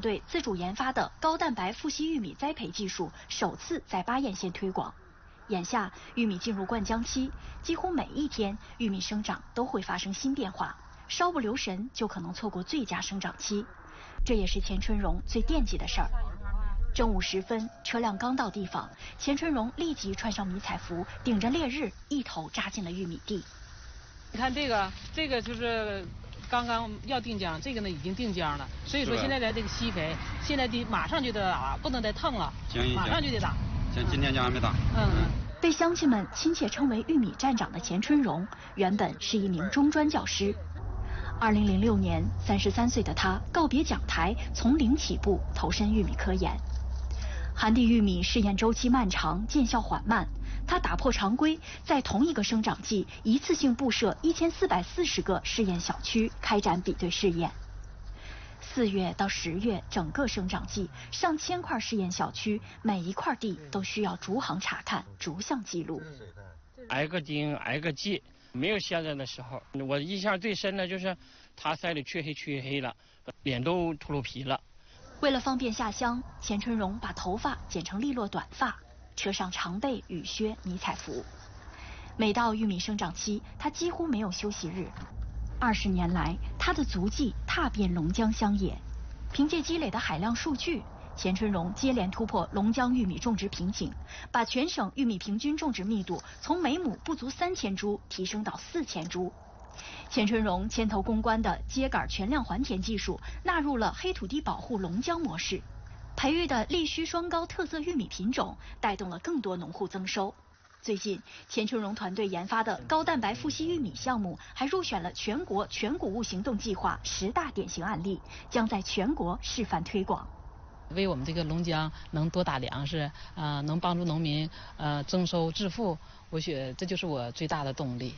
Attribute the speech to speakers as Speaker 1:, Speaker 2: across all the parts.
Speaker 1: 队自主研发的高蛋白富硒玉米栽培技术首次在巴彦县推广。眼下，玉米进入灌浆期，几乎每一天玉米生长都会发生新变化，稍不留神就可能错过最佳生长期。这也是钱春荣最惦记的事儿。正午时分，车辆刚到地方，钱春荣立即穿上迷彩服，顶着烈日，一头扎进了玉米地。
Speaker 2: 你看这个就是刚刚要定浆，这个呢已经定浆了，所以说现在的这个施肥，现在得马上就得打，不能再腾了，马上就得打。
Speaker 3: 像今天浆还没打。
Speaker 1: 被乡亲们亲切称为“玉米站长”的钱春荣，原本是一名中专教师。2006年，33岁的他告别讲台，从零起步，投身玉米科研。寒地玉米试验周期漫长，见效缓慢。他打破常规，在同一个生长季一次性布设1440个试验小区，开展比对试验。4月到10月整个生长季，上千块试验小区，每一块地都需要逐行查看，逐项记录。
Speaker 4: 挨个盯，挨个记，没有现在的时候。我印象最深的就是他晒得黢黑了，脸都秃噜皮了。
Speaker 1: 为了方便下乡，钱春荣把头发剪成利落短发，车上常备雨靴、迷彩服。每到玉米生长期，他几乎没有休息日。20年来，他的足迹踏遍龙江乡野。凭借积累的海量数据，钱春荣接连突破龙江玉米种植瓶颈，把全省玉米平均种植密度从每亩不足3000株提升到4000株。钱春荣牵头攻关的秸秆全量还田技术纳入了黑土地保护龙江模式，培育的立须双高特色玉米品种带动了更多农户增收。最近，钱春荣团队研发的高蛋白富硒玉米项目还入选了全国全谷物行动计划10大典型案例，将在全国示范推广。
Speaker 2: 为我们这个龙江能多打粮食，能帮助农民增收致富，我觉得这就是我最大的动力。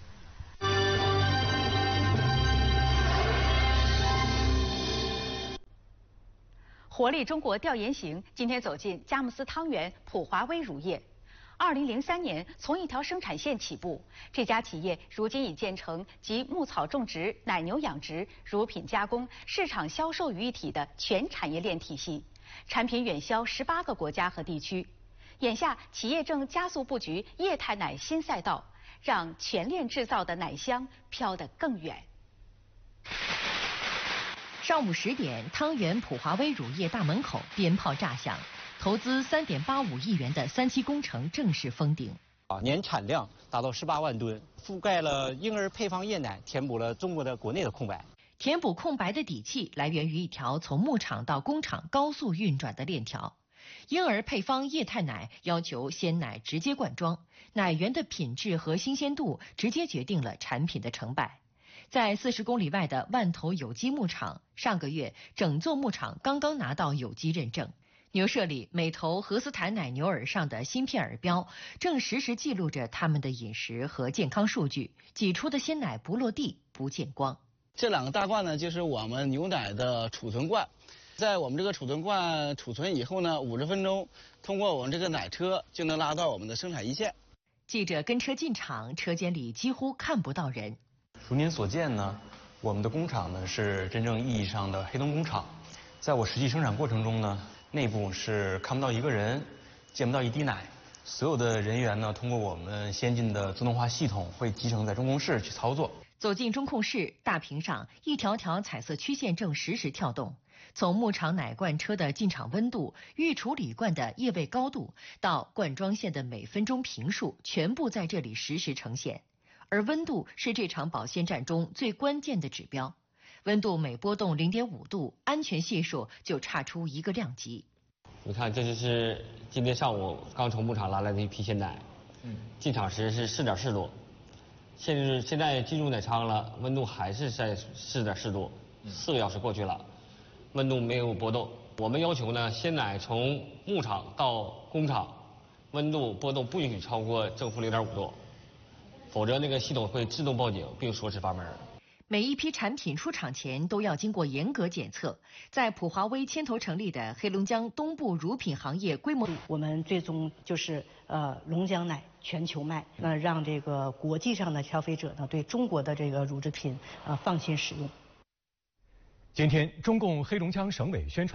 Speaker 5: 活力中国调研行今天走进佳木斯汤圆普华威乳业。2003年从一条生产线起步，这家企业如今已建成集牧草种植、奶牛养殖、乳品加工、市场销售于一体的全产业链体系，产品远销18个国家和地区。眼下，企业正加速布局液态奶新赛道，让全链制造的奶香飘得更远。
Speaker 6: 上午10点，汤圆普华威乳业大门口鞭炮炸响。投资3.85亿元的3期工程正式封顶。
Speaker 7: 年产量达到18万吨，覆盖了婴儿配方液奶，填补了中国的国内的空白。
Speaker 6: 填补空白的底气来源于一条从牧场到工厂高速运转的链条。婴儿配方液态奶要求鲜奶直接灌装，奶源的品质和新鲜度直接决定了产品的成败。在40公里外的万头有机牧场，上个月整座牧场刚刚拿到有机认证。牛舍里每头荷斯坦奶牛耳上的芯片耳标，正实时记录着它们的饮食和健康数据，挤出的鲜奶不落地不见光。
Speaker 8: 这2个大罐呢，就是我们牛奶的储存罐，在我们这个储存罐储存以后呢，50分钟，通过我们这个奶车就能拉到我们的生产一线。
Speaker 6: 记者跟车进场，车间里几乎看不到人。
Speaker 9: 如您所见呢，我们的工厂呢是真正意义上的黑洞工厂，在我实际生产过程中呢，内部是看不到一个人，见不到一滴奶，所有的人员呢，通过我们先进的自动化系统会集成在中控室去操作。
Speaker 6: 走进中控室，大屏上一条条彩色曲线正实时跳动。从牧场奶罐车的进场温度、预处理罐的液位高度，到灌装线的每分钟频数，全部在这里实时呈现。而温度是这场保鲜战中最关键的指标。温度每波动0.5度，安全系数就差出一个量级。
Speaker 10: 你看，这就是今天上午刚从牧场拉来的一批鲜奶，进场时是4.4度，现在进入奶仓了，温度还是在4.4度，4个小时过去了，温度没有波动。我们要求呢，鲜奶从牧场到工厂，温度波动不允许超过正负0.5度，否则那个系统会自动报警并锁止阀门。
Speaker 6: 每一批产品出厂前都要经过严格检测。在普华威牵头成立的黑龙江东部乳品行业规模，
Speaker 11: 我们最终就是龙江奶全球卖，让这个国际上的消费者呢对中国的这个乳制品放心使用。
Speaker 12: 今天，中共黑龙江省委宣传。